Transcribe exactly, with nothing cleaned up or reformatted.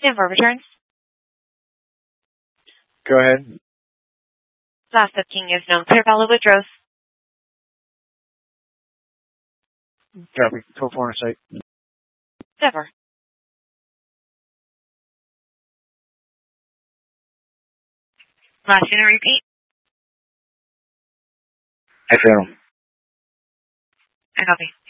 Denver returns. Go ahead. Last booking is known Clear Valley Woodrose. Copy. Full four site. Denver. Last unit repeat. I found him. I copy.